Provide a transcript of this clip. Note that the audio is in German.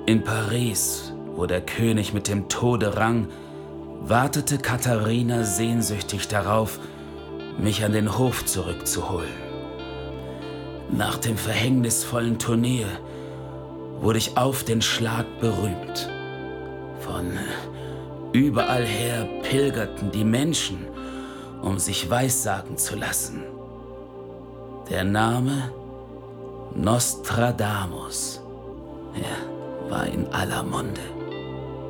In Paris, wo der König mit dem Tode rang, wartete Katharina sehnsüchtig darauf, mich an den Hof zurückzuholen. Nach dem verhängnisvollen Turnier wurde ich auf den Schlag berühmt. Von überall her pilgerten die Menschen, um sich weissagen zu lassen. Der Name Nostradamus, er war in aller Munde.